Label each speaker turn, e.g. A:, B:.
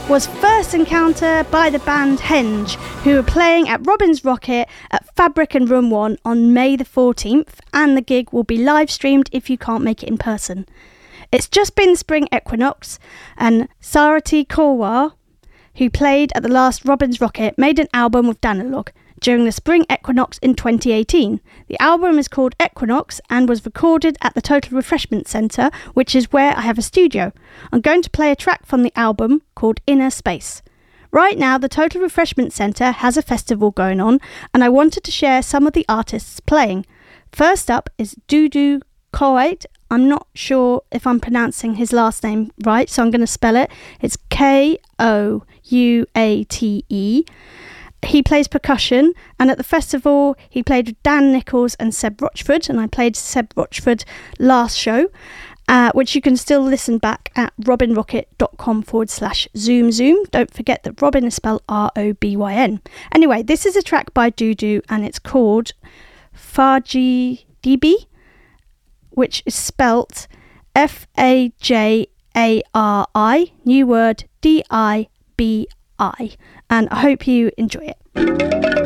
A: was first encountered by the band Henge, who were playing at Robin's Rocket at Fabric and Room 1 on May the 14th, and the gig will be live streamed if you can't make it in person. It's just been the spring equinox, and Sarati Korwar, who played at the last Robin's Rocket, made an album with Danilog during the spring equinox in 2018. The album is called Equinox and was recorded at the Total Refreshment Centre, which is where I have a studio. I'm going to play a track from the album called Inner Space. Right now, the Total Refreshment Centre has a festival going on, and I wanted to share some of the artists playing. First up is Dudu Koate. I'm not sure if I'm pronouncing his last name right, so I'm going to spell it. It's Kouate. He plays percussion, and at the festival he played with Dan Nichols and Seb Rochford, and I played Seb Rochford last show, which you can still listen back at robinrocket.com/zoom. Don't forget that Robin is spelled Robyn. Anyway, this is a track by Dudu, and it's called Fajri, which is spelt Fajari, new word Dibi, and I hope you enjoy it.